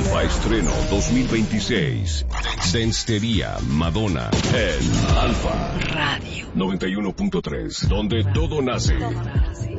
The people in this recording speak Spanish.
Alfa Estreno 2026. Denstería, Madonna, en Alfa Radio 91.3, donde todo nace.